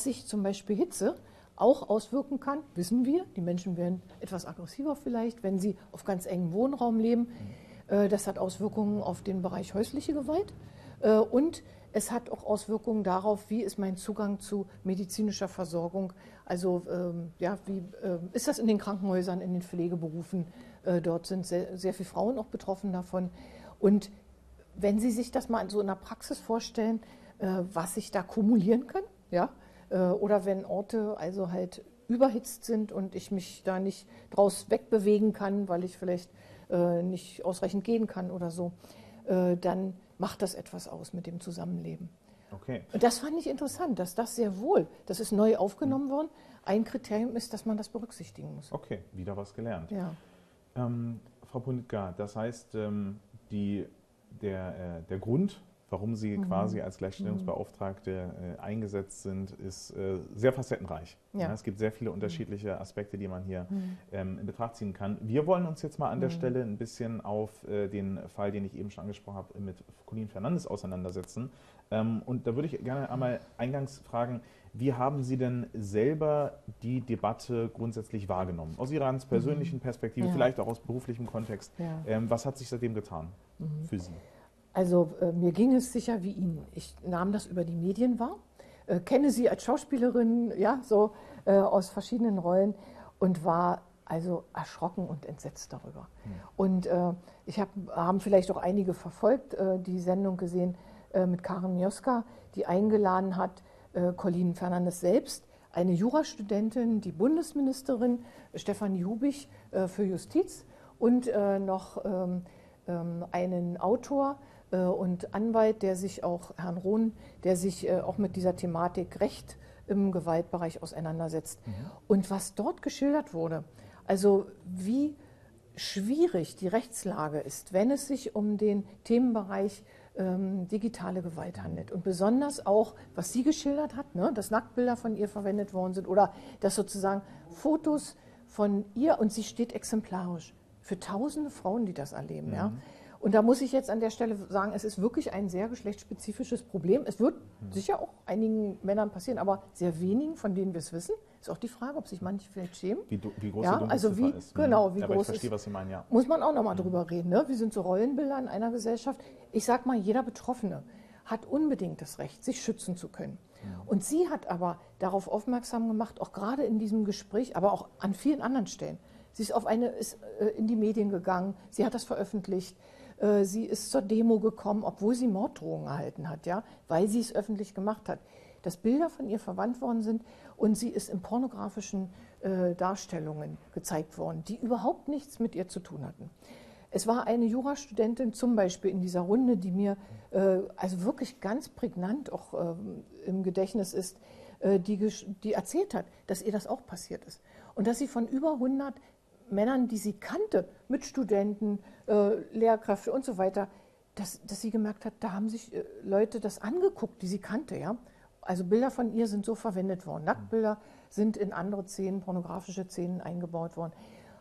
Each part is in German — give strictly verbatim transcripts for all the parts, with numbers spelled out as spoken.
dass sich zum Beispiel Hitze auch auswirken kann, wissen wir. Die Menschen werden etwas aggressiver vielleicht, wenn sie auf ganz engem Wohnraum leben. Äh, das hat Auswirkungen auf den Bereich häusliche Gewalt. Äh, und es hat auch Auswirkungen darauf, wie ist mein Zugang zu medizinischer Versorgung. Also ähm, ja, wie äh, ist das in den Krankenhäusern, in den Pflegeberufen? Äh, dort sind sehr, sehr viele Frauen auch betroffen davon. Und wenn Sie sich das mal so in der Praxis vorstellen, äh, was sich da kumulieren kann, ja, äh, oder wenn Orte also halt überhitzt sind und ich mich da nicht draus wegbewegen kann, weil ich vielleicht äh, nicht ausreichend gehen kann oder so, äh, dann macht das etwas aus mit dem Zusammenleben. Okay. Und das fand ich interessant, dass das sehr wohl, das ist neu aufgenommen worden, ein Kriterium ist, dass man das berücksichtigen muss. Okay, wieder was gelernt. Ja. Ähm, Frau Ponitka, das heißt, ähm, die, der, äh, der Grund, warum Sie mhm. quasi als Gleichstellungsbeauftragte äh, eingesetzt sind, ist äh, sehr facettenreich. Ja. Ja, es gibt sehr viele unterschiedliche Aspekte, die man hier mhm. ähm, in Betracht ziehen kann. Wir wollen uns jetzt mal an der mhm. Stelle ein bisschen auf äh, den Fall, den ich eben schon angesprochen habe, mit Colin Fernandes auseinandersetzen. Ähm, und da würde ich gerne einmal eingangs fragen, wie haben Sie denn selber die Debatte grundsätzlich wahrgenommen? Aus Ihrer ganz persönlichen Perspektive, ja. vielleicht auch aus beruflichem Kontext. Ja. Ähm, was hat sich seitdem getan mhm. für Sie? Also äh, mir ging es sicher wie Ihnen. Ich nahm das über die Medien wahr, äh, kenne Sie als Schauspielerin, ja, so äh, aus verschiedenen Rollen und war also erschrocken und entsetzt darüber. Mhm. Und äh, ich habe haben vielleicht auch einige verfolgt, äh, die Sendung gesehen äh, mit Karen Mioska, die eingeladen hat, äh, Colin Fernandes selbst, eine Jurastudentin, die Bundesministerin Stefanie Hubich äh, für Justiz und äh, noch ähm, ähm, einen Autor und Anwalt, der sich auch, Herrn Rohn, der sich äh, auch mit dieser Thematik Recht im Gewaltbereich auseinandersetzt. Mhm. Und was dort geschildert wurde, also wie schwierig die Rechtslage ist, wenn es sich um den Themenbereich ähm, digitale Gewalt handelt. Und besonders auch, was sie geschildert hat, ne, dass Nacktbilder von ihr verwendet worden sind oder dass sozusagen Fotos von ihr, und sie steht exemplarisch für tausende Frauen, die das erleben, mhm. ja. Und da muss ich jetzt an der Stelle sagen, es ist wirklich ein sehr geschlechtsspezifisches Problem. Es wird mhm. sicher auch einigen Männern passieren, aber sehr wenigen, von denen wir es wissen. Ist auch die Frage, ob sich manche vielleicht schämen. Wie, wie groß ja, die also wie, ist. Genau, wie ja, aber groß ich verstehe, ist, was Sie meinen, ja. Muss man auch noch mal mhm. drüber reden. Ne? Wie sind so Rollenbilder in einer Gesellschaft? Ich sag mal, jeder Betroffene hat unbedingt das Recht, sich schützen zu können. Mhm. Und sie hat aber darauf aufmerksam gemacht, auch gerade in diesem Gespräch, aber auch an vielen anderen Stellen. Sie ist, auf eine, ist äh, in die Medien gegangen, sie hat das veröffentlicht. Sie ist zur Demo gekommen, obwohl sie Morddrohungen erhalten hat, ja, weil sie es öffentlich gemacht hat. Dass Bilder von ihr verwandt worden sind und sie ist in pornografischen äh, Darstellungen gezeigt worden, die überhaupt nichts mit ihr zu tun hatten. Es war eine Jurastudentin zum Beispiel in dieser Runde, die mir äh, also wirklich ganz prägnant auch äh, im Gedächtnis ist, äh, die, die erzählt hat, dass ihr das auch passiert ist. Und dass sie von über hundert Männern, die sie kannte, Mitstudenten, äh, Lehrkräfte und so weiter, dass, dass sie gemerkt hat, da haben sich äh, Leute das angeguckt, die sie kannte. Ja? Also Bilder von ihr sind so verwendet worden. Nacktbilder sind in andere Szenen, pornografische Szenen eingebaut worden.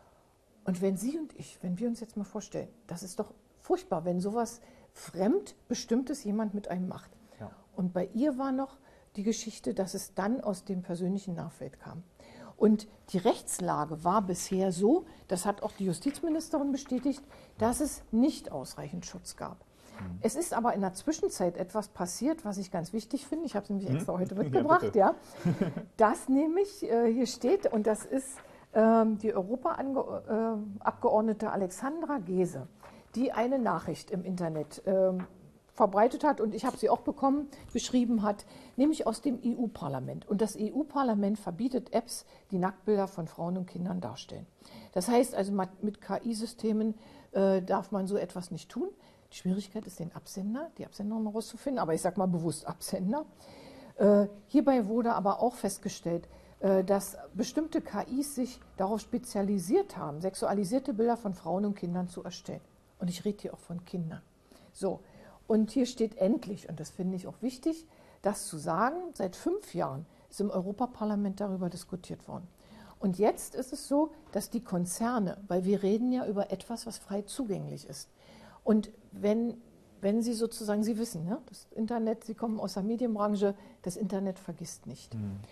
Und wenn Sie und ich, wenn wir uns jetzt mal vorstellen, das ist doch furchtbar, wenn sowas Fremdbestimmtes jemand mit einem macht. Ja. Und bei ihr war noch die Geschichte, dass es dann aus dem persönlichen Nachfeld kam. Und die Rechtslage war bisher so, das hat auch die Justizministerin bestätigt, dass es nicht ausreichend Schutz gab. Mhm. Es ist aber in der Zwischenzeit etwas passiert, was ich ganz wichtig finde. Ich habe es nämlich mhm. extra heute mitgebracht. Ja, ja. Das nämlich äh, hier steht, und das ist ähm, die Europaabgeordnete Alexandra Gese, die eine Nachricht im Internet ähm, verbreitet hat, und ich habe sie auch bekommen, beschrieben hat, nämlich aus dem E U-Parlament. Und das E U-Parlament verbietet Apps, die Nacktbilder von Frauen und Kindern darstellen. Das heißt also, mit K I-Systemen äh, darf man so etwas nicht tun. Die Schwierigkeit ist, den Absender, die Absenderin herauszufinden, aber ich sage mal bewusst Absender. Äh, hierbei wurde aber auch festgestellt, äh, dass bestimmte K Is sich darauf spezialisiert haben, sexualisierte Bilder von Frauen und Kindern zu erstellen. Und ich rede hier auch von Kindern. So. Und hier steht endlich, und das finde ich auch wichtig, das zu sagen, seit fünf Jahren ist im Europaparlament darüber diskutiert worden. Und jetzt ist es so, dass die Konzerne, weil wir reden ja über etwas, was frei zugänglich ist. Und wenn, wenn Sie sozusagen, Sie wissen, ja, das Internet, Sie kommen aus der Medienbranche, das Internet vergisst nicht. Mhm.